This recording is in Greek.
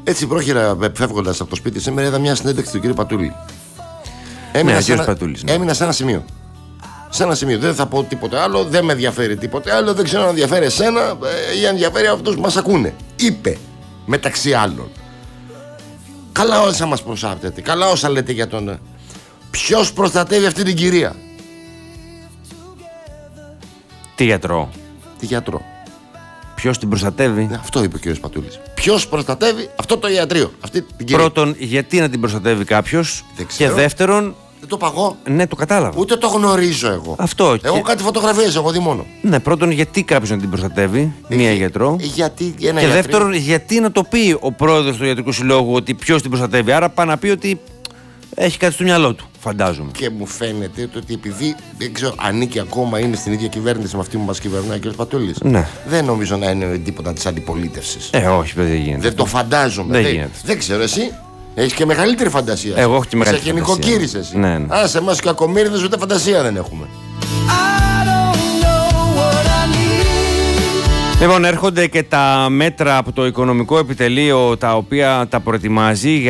Έτσι, πρόχειρα φεύγοντας από το σπίτι σήμερα, είδα μια συνέντευξη του κ. Πατούλη. Έμεινα σε ένα σημείο. Σε ένα σημείο. Δεν θα πω τίποτε άλλο, δεν με ενδιαφέρει τίποτε άλλο, δεν ξέρω αν ενδιαφέρει εσένα ή ενδιαφέρει αυτούς που μας ακούνε. Είπε, μεταξύ άλλων. Καλά όσα μας προσάπτεται, καλά όσα λέτε για τον. Ποιος προστατεύει αυτή την κυρία? Τι γιατρό? Τη γιατρό. Ποιος την προστατεύει? Αυτό είπε ο κ. Πατούλης. Ποιος προστατεύει αυτό το ιατρείο, αυτή την κυρία? Πρώτον, γιατί να την προστατεύει κάποιος? Και δεύτερον. Δεν το παγώ. Ναι, το κατάλαβα. Ούτε το γνωρίζω εγώ. Αυτό. Εγώ κάτι φωτογραφίες έχω δει μόνο. Ναι, πρώτον, γιατί κάποιος να την προστατεύει, μία γιατρό. Γιατί και δεύτερον, γιατί να το πει ο πρόεδρος του Ιατρικού Συλλόγου ότι ποιος την προστατεύει? Άρα πάει να πει ότι έχει κάτι στο μυαλό του, φαντάζομαι. Και μου φαίνεται ότι επειδή δεν ξέρω, ανήκει ακόμα, είναι στην ίδια κυβέρνηση με αυτή που μας κυβερνάει ο κ. Πατούλης. Ναι. Δεν νομίζω να είναι τίποτα της αντιπολίτευσης. Όχι, δεν γίνεται. Δεν το φαντάζομαι. Δεν ξέρω, εσύ. Έχεις και μεγαλύτερη φαντασία. Εγώ έχω και μεγαλύτερη φαντασία. Σε νοικοκύρης εσύ. Ναι. Σε εμάς οι κακομοίριδες ούτε φαντασία δεν έχουμε. Λοιπόν, έρχονται και τα μέτρα από το Οικονομικό Επιτελείο τα οποία τα προετοιμάζει